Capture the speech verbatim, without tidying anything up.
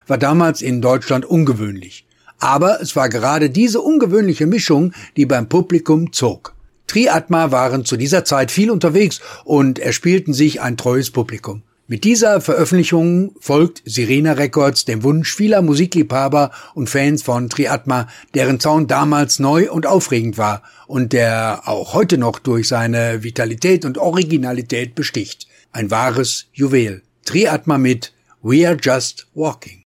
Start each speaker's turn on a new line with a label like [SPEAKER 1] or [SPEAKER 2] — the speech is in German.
[SPEAKER 1] war damals in Deutschland ungewöhnlich. Aber es war gerade diese ungewöhnliche Mischung, die beim Publikum zog. Triatma waren zu dieser Zeit viel unterwegs und erspielten sich ein treues Publikum. Mit dieser Veröffentlichung folgt Sirena Records dem Wunsch vieler Musikliebhaber und Fans von Triatma, deren Sound damals neu und aufregend war und der auch heute noch durch seine Vitalität und Originalität besticht. Ein wahres Juwel. Triatma mit We Are Just Walking.